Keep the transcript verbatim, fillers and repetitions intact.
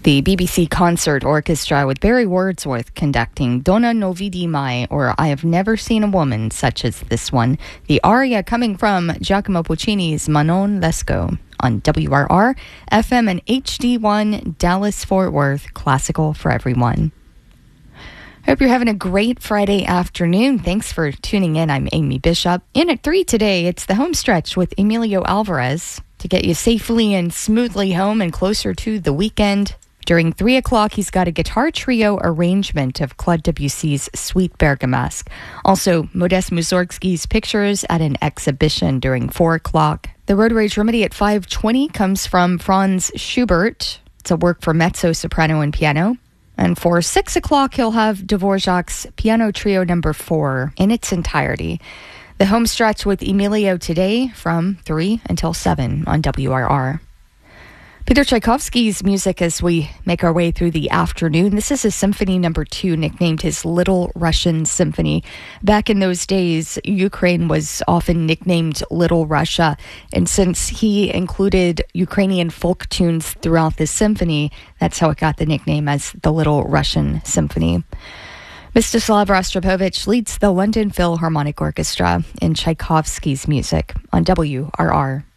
The B B C Concert Orchestra with Barry Wordsworth conducting Donna non vidi mai, or I Have Never Seen a Woman Such as This One. The aria coming from Giacomo Puccini's Manon Lescaut on W R R, F M and H D one, Dallas-Fort Worth, classical for everyone. Hope you're having a great Friday afternoon. Thanks for tuning in. I'm Amy Bishop. In at three today, it's the home stretch with Emilio Alvarez to get you safely and smoothly home and closer to the weekend. During three o'clock, he's got a guitar trio arrangement of Claude Debussy's Suite Bergamasque. Also, Modest Mussorgsky's Pictures at an exhibition during four o'clock. The Road Rage Remedy at five twenty comes from Franz Schubert. It's a work for mezzo, soprano, and piano. And for six o'clock, he'll have Dvorak's Piano Trio number four in its entirety. The home stretch with Emilio today from three until seven on W R R. Peter Tchaikovsky's music as we make our way through the afternoon. This is his Symphony number two, nicknamed his Little Russian Symphony. Back in those days, Ukraine was often nicknamed Little Russia. And since he included Ukrainian folk tunes throughout this symphony, that's how it got the nickname as the Little Russian Symphony. Mstislav Rostropovich leads the London Philharmonic Orchestra in Tchaikovsky's music on W R R.